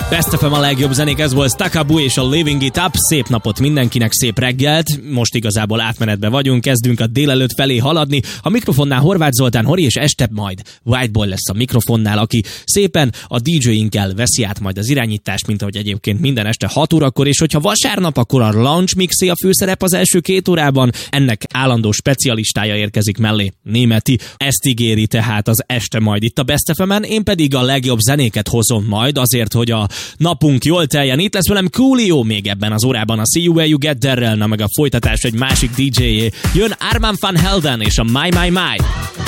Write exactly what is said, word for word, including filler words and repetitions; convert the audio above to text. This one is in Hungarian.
Best ef em a legjobb zenék, ez volt Stakabu és a Living It Up. Szép napot mindenkinek, szép reggelt. Most igazából átmenetben vagyunk, kezdünk a délelőtt felé haladni. A mikrofonnál Horváth Zoltán, Hori, és este majd Whiteboy lesz a mikrofonnál, aki szépen a dé dzsé-inkkel veszi át majd az irányítást, mint ahogy egyébként minden este hat órakor, és hogyha vasárnap, akkor a Launch Mixé a főszerep az első két órában. Ennek állandó specialistája érkezik mellé, Németi. Ezt ígéri tehát az este majd itt a Best ef emen, én pedig a legjobb zenéket hozom majd azért, hogy a napunk jól teljen. Itt lesz velem Coolio még ebben az órában a See You Where You Get There-rel, na meg a folytatás egy másik dé dzsé-jé. Jön Armand van Helden és a My My My.